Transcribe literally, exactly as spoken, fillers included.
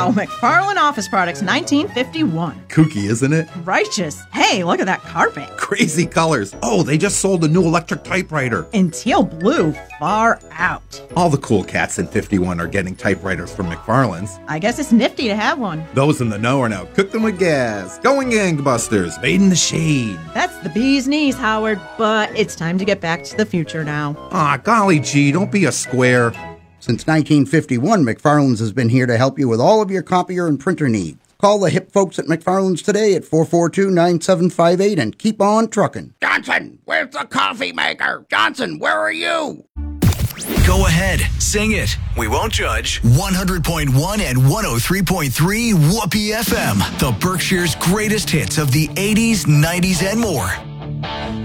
Wow, McFarlane Office Products, nineteen fifty-one. Kooky, isn't it? Righteous. Hey, look at that carpet. Crazy colors. Oh, they just sold a new electric typewriter. In teal blue, far out. All the cool cats in fifty-one are getting typewriters from McFarlane's. I guess it's nifty to have one. Those in the know are now cooking with gas. Going gangbusters. Made in the shade. That's the bee's knees, Howard, but it's time to get back to the future now. Aw, golly gee, don't be a square. Since nineteen fifty-one, McFarlane's has been here to help you with all of your copier and printer needs. Call the hip folks at McFarlane's today at four four two, nine seven five eight and keep on trucking. Johnson, where's the coffee maker? Johnson, where are you? Go ahead, sing it. We won't judge. one hundred point one and one oh three point three Whoopee F M. The Berkshire's greatest hits of the eighties, nineties, and more.